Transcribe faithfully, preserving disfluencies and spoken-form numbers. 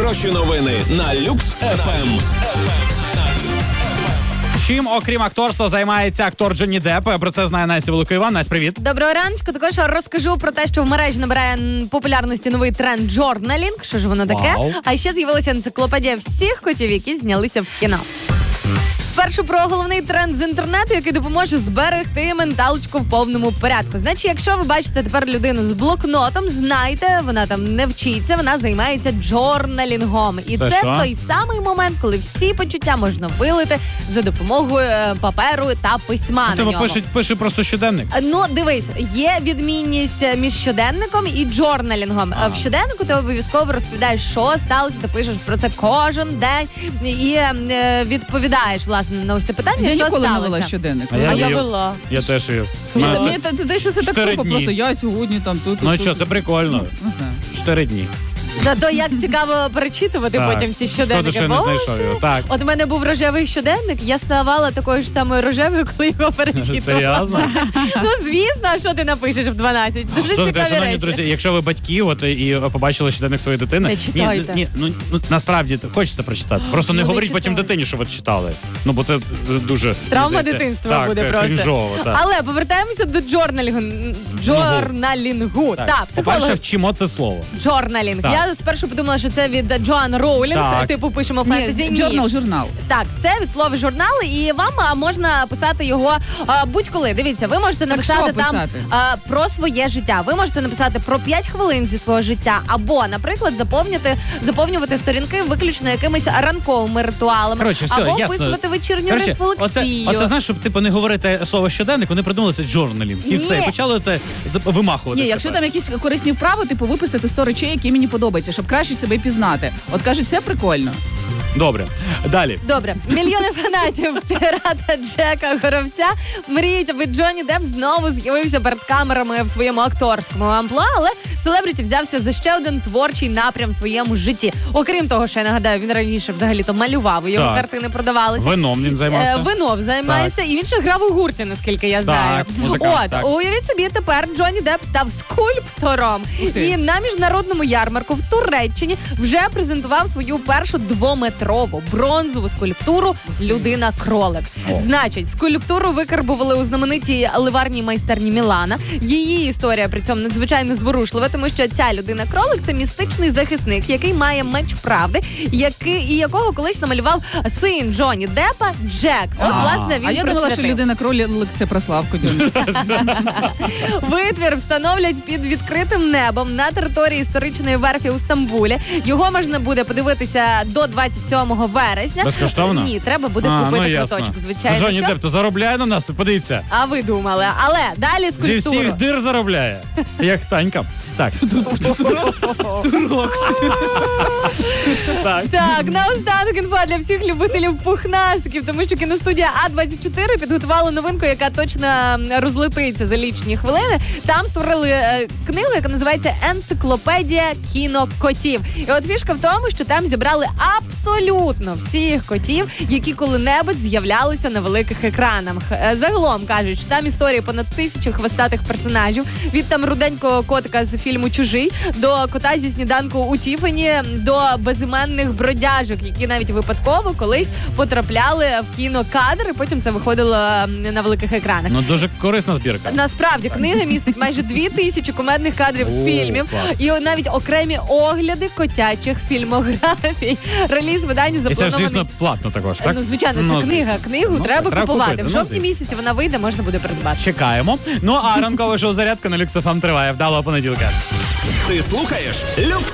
Найхороші новини на Люкс еф ем. Чим, окрім акторства, займається актор Джонні Депп? Про це знає Настя Волокоєва. Настя, привіт. Доброго раночку. Також розкажу про те, що в мережі набирає популярності новий тренд джорналінг. Що ж воно таке? Вау. А ще з'явилася енциклопедія всіх котів, які знялися в кіно. Спершу про головний тренд з інтернету, який допоможе зберегти менталочку в повному порядку. Значить, якщо ви бачите тепер людину з блокнотом, знайте, вона там не вчиться, вона займається джорналінгом. І Це це що? той самий момент, коли всі почуття можна вилити за допомогою е, паперу та письма на Тебе ньому. пише, пише просто щоденник. Ну, дивись, є відмінність між щоденником і джорналінгом. А. В щоденнику ти обов'язково розповідаєш, що сталося, ти пишеш про це кожен день і е, відповідаєш, власне, на ось це питання, Я що ніколи сталося. не вела щоденник. А я А я вів. вела. Я теж вів. Мені, Ну, мені це десь все так чотири тупо, дні. просто я сьогодні там тут. Ну тут, що, тут. це прикольно. Не знаю. Чотири дні. Зато як цікаво перечитувати Так. потім ці Шкода, щоденники. що я не Боже. знайшов його. Так. От у мене був рожевий щоденник, я ставала такою ж самою рожевою, коли його перечитувала. Серйозно? Ну, звісно, а що ти напишеш в дванадцять? Дуже Слухайте, цікаві шановні речі. друзі, якщо ви батьки от, і побачили щоденник своєї дитини, Не читайте. Ні, ні, ну, ну, насправді хочеться прочитати. Просто не Ну, не говоріть потім читайте. дитині, що ви читали. Ну, бо це дуже... Травма здається, дитинства так, буде просто. крінжово, так. Але повертаємося до джорналінгу. Джорналінгу. Так. Так, По-перше, психологи. вчимо це слово. Джорналінг. Так. Я спершу подумала, що це від Джоан Роулінг, Так. типу пишемо фентезі. Ні, журнал, журнал. Так, це від слова журнал, і вам а, можна писати його а, будь-коли. Дивіться, ви можете написати що там писати? а, про своє життя. Ви можете написати про п'ять хвилин зі свого життя, або, наприклад, заповнювати, заповнювати сторінки виключно якимись ранковими ритуалами, Коротше, все, або ясно. описувати вечірню Коротше, оце, рефлексію. оце, знаєш, щоб типу не говорити слово щоденник, вони придумали це джорналінг. І Ні. все, і почали це з- вимахувати. Ні, якщо тепер. там якісь корисні вправи, типу виписати сто речей, які мені подобаються, щоб краще себе пізнати. От кажуть, це прикольно. Добре. Далі. Добре, мільйони фанатів пірата Джека Горобця мріють, аби Джонні Депп знову з'явився перед камерами в своєму акторському амплуа, але селебріті взявся за ще один творчий напрям в своєму житті. Окрім того, що я нагадаю, він раніше взагалі-то малював, і його Так. картини продавалися. Вином він займався. Е, Вино займається, і він ще грав у гурті, наскільки я знаю. музикант, От, так. уявіть собі, тепер Джонні Депп став скульптором. Ух ти. І на міжнародному ярмарку в Туреччині вже презентував свою першу двометрову бронзову скульптуру «Людина-кролик». О. Значить, скульптуру викарбували у знаменитій ливарній майстерні Мілана. Її історія при цьому надзвичайно зворушлива, тому що ця людина-кролик – це містичний захисник, який має меч правди, який, і якого колись намалював син Джонні Деппа Джек. От, А, власне, він а я думала, що присвятив. людина кролик це про Славку Дюміна. Витвір встановлять під відкритим небом на території історичної верфі у Стамбулі. Його можна буде подивитися до двадцять сьомого вересня. Безкоштовно? Ні, треба буде А, купити ну, ясно. квиточок, звичайно. Джонні що. Депп, то заробляє на нас, ти подивіться. А ви думали. Але далі Зі скульптуру. всіх дир заробляє. Як Танька. Так. Турок. Так. Так, наостанок інфа для всіх любителів пухнастиків, тому що кіностудія А двадцять чотири підготувала новинку, яка точно розлетиться за лічені хвилини. Там створили е, книгу, яка називається «Енциклопедія кінокотів». І от фішка в тому, що там зібрали абсолютно всіх котів, які коли-небудь з'являлися на великих екранах. Е, Загалом кажуть, що там історії понад тисячу хвостатих персонажів, від там руденького котика з фільму «Чужий» до кота зі сніданку у Тіфані, до безіменних бродяжок, які навіть випадково колись потрапляли в кінокадр, і потім це виходило м, на великих екранах. Ну, дуже корисна збірка. Насправді, книга містить майже дві тисячі кумедних кадрів з О, фільмів клас. і навіть окремі огляди котячих фільмографій. Реліз видання І це, запланований. звісно, платно також, так? Ну, звичайно, це Ну, книга. звісно. Книгу Ну, треба треба купувати. купити, В ну, жовтні звісно. місяці вона вийде, можна буде придбати. Чекаємо. Ну, а ранкове шоу «Зарядка» на Люкс еф ем триває. Вдалого понеділка. Ти слухаєш Люкс